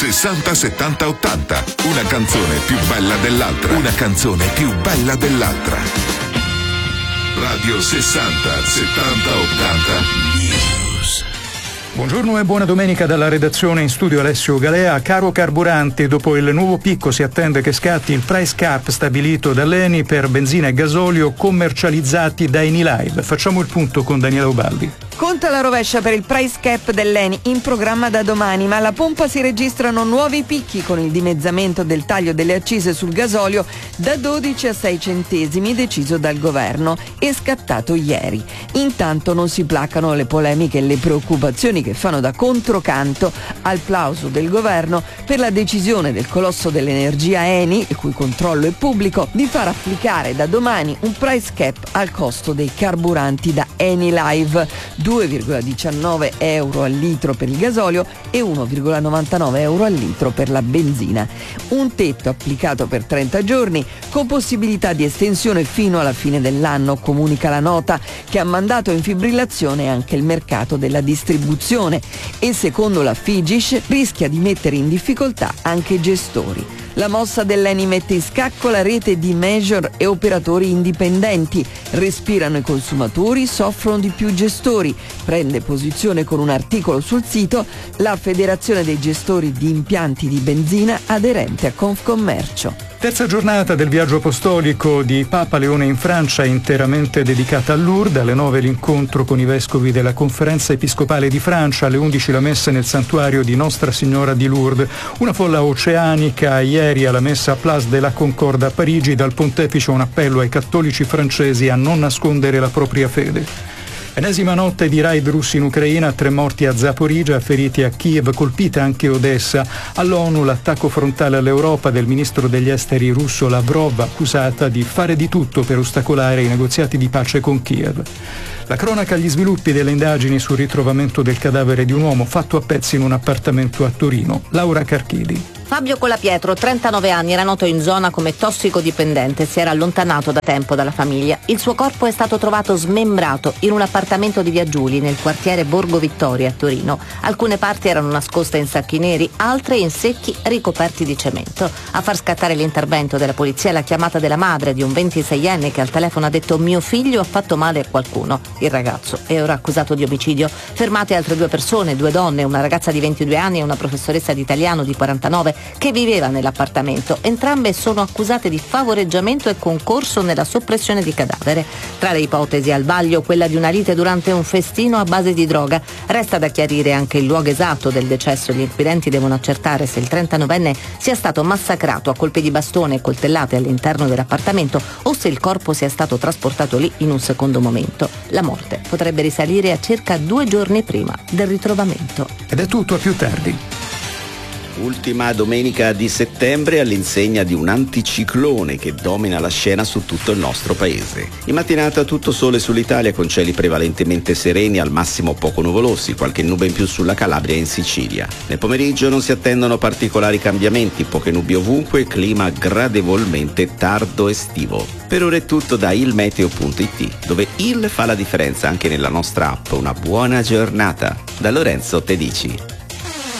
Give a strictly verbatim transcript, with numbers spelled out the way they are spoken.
sessanta settanta ottanta. Una canzone più bella dell'altra. Una canzone più bella dell'altra. Radio sessanta settanta ottanta News. Buongiorno e buona domenica dalla redazione, in studio Alessio Galea. Caro carburanti, dopo il nuovo picco si attende che scatti il price cap stabilito dall'Eni per benzina e gasolio commercializzati da Enilive. Facciamo il punto con Daniela Ubaldi. Conta la rovescia per il price cap dell'Eni in programma da domani, ma alla pompa si registrano nuovi picchi con il dimezzamento del taglio delle accise sul gasolio da dodici a sei centesimi deciso dal governo e scattato ieri. Intanto non si placano le polemiche e le preoccupazioni che fanno da controcanto al plauso del governo per la decisione del colosso dell'energia Eni, il cui controllo è pubblico, di far applicare da domani un price cap al costo dei carburanti da Enilive, due virgola diciannove euro al litro per il gasolio e uno virgola novantanove euro al litro per la benzina. Un tetto applicato per trenta giorni con possibilità di estensione fino alla fine dell'anno, comunica la nota, che ha mandato in fibrillazione anche il mercato della distribuzione e secondo la Figish rischia di mettere in difficoltà anche i gestori. La mossa dell'Eni mette in scacco la rete di major e operatori indipendenti. Respirano i consumatori, soffrono di più gestori. Prende posizione con un articolo sul sito la Federazione dei gestori di impianti di benzina aderente a Confcommercio. Terza giornata del viaggio apostolico di Papa Leone in Francia, interamente dedicata a Lourdes. Alle nove l'incontro con i vescovi della Conferenza Episcopale di Francia, alle undici la messa nel santuario di Nostra Signora di Lourdes. Una folla oceanica ieri alla messa a Place de la Concorde a Parigi. Dal pontefice un appello ai cattolici francesi a non nascondere la propria fede. Enesima notte di raid russi in Ucraina, tre morti a Zaporizhzhia, feriti a Kiev, colpita anche Odessa. All'ONU l'attacco frontale all'Europa del ministro degli esteri russo Lavrov, accusata di fare di tutto per ostacolare i negoziati di pace con Kiev. La cronaca agli sviluppi delle indagini sul ritrovamento del cadavere di un uomo fatto a pezzi in un appartamento a Torino. Laura Carchidi. Fabio Colapietro, trentanove anni, era noto in zona come tossicodipendente, si era allontanato da tempo dalla famiglia. Il suo corpo è stato trovato smembrato in un appartamento di Via Giuli, nel quartiere Borgo Vittoria a Torino. Alcune parti erano nascoste in sacchi neri, altre in secchi ricoperti di cemento. A far scattare l'intervento della polizia è la chiamata della madre di un ventiseienne che al telefono ha detto: mio figlio ha fatto male a qualcuno. Il ragazzo è ora accusato di omicidio. Fermate altre due persone, due donne, una ragazza di ventidue anni e una professoressa di italiano di quarantanove, che viveva nell'appartamento. Entrambe sono accusate di favoreggiamento e concorso nella soppressione di cadavere. Tra le ipotesi al vaglio quella di una lite durante un festino a base di droga. Resta da chiarire anche il luogo esatto del decesso. Gli inquirenti devono accertare se il trentanovenne sia stato massacrato a colpi di bastone e coltellate all'interno dell'appartamento o se il corpo sia stato trasportato lì in un secondo momento. La morte potrebbe risalire a circa due giorni prima del ritrovamento. Ed è tutto, a più tardi. Ultima domenica di settembre all'insegna di un anticiclone che domina la scena su tutto il nostro paese. In mattinata tutto sole sull'Italia con cieli prevalentemente sereni, al massimo poco nuvolosi, qualche nube in più sulla Calabria e in Sicilia. Nel pomeriggio non si attendono particolari cambiamenti, poche nubi ovunque, clima gradevolmente tardo estivo. Per ora è tutto da ilmeteo punto it, dove il fa la differenza anche nella nostra app. Una buona giornata. Da Lorenzo Tedici.